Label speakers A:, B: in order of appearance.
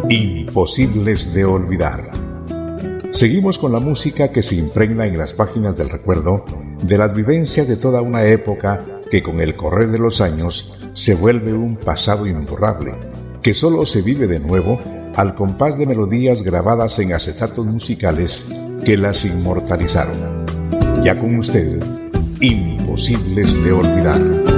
A: Imposibles de olvidar. Seguimos con la música que se impregna en las páginas del recuerdo de las vivencias de toda una época que con el correr de los años se vuelve un pasado imborrable, que solo se vive de nuevo al compás de melodías grabadas en acetatos musicales que las inmortalizaron. Ya con usted, Imposibles de olvidar.